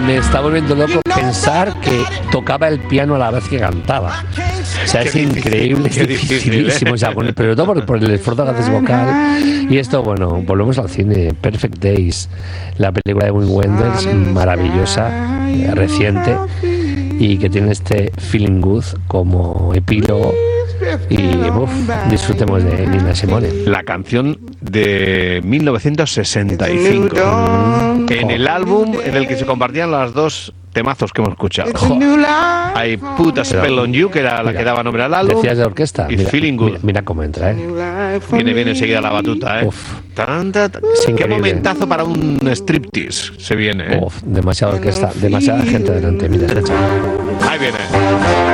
me está volviendo loco pensar que tocaba el piano a la vez que cantaba. O sea, es increíble, es dificilísimo, o sea, pero todo por el esfuerzo que haces vocal. Y esto, bueno, volvemos al cine. Perfect Days, la película de Wim Wenders, maravillosa, reciente, y que tiene este Feeling Good como epílogo. Y disfrutemos de Nina Simone. La canción de 1965, en el álbum en el que se compartían las dos temazos que hemos escuchado. Hay Put a Spell on You, que era la que daba nombre al álbum. Decías de orquesta. Y Feeling Good. Mira cómo entra, Viene enseguida la batuta, Qué momentazo para un striptease se viene, demasiada orquesta, demasiada gente delante. Mira, ahí viene.